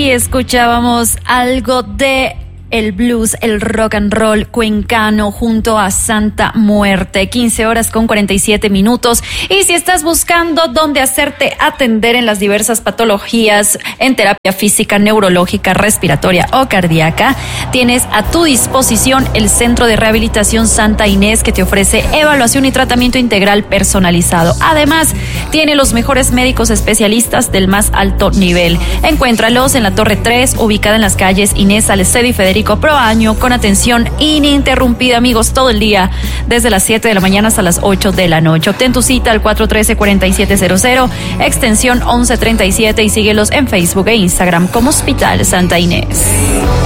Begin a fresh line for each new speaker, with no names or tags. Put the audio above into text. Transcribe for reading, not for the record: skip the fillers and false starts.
Y escuchábamos algo de el blues, el rock and roll cuencano junto a Santa Muerte. 15:47. Y si estás buscando dónde hacerte atender en las diversas patologías, en terapia física, neurológica, respiratoria o cardíaca, tienes a tu disposición el Centro de Rehabilitación Santa Inés, que te ofrece evaluación y tratamiento integral personalizado. Además, tiene los mejores médicos especialistas del más alto nivel. Encuéntralos en la Torre 3, ubicada en las calles Inés Salcedo y Federico Proaño, con atención ininterrumpida, amigos, todo el día, desde las 7 de la mañana hasta las 8 de la noche. Obtén tu cita al 413-4700, extensión 1137, y síguelos en Facebook e Instagram como Hospital Santa Inés.